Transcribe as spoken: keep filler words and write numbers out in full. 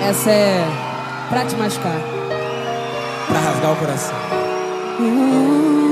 Essa é pra te machucar, pra rasgar o coração. uh,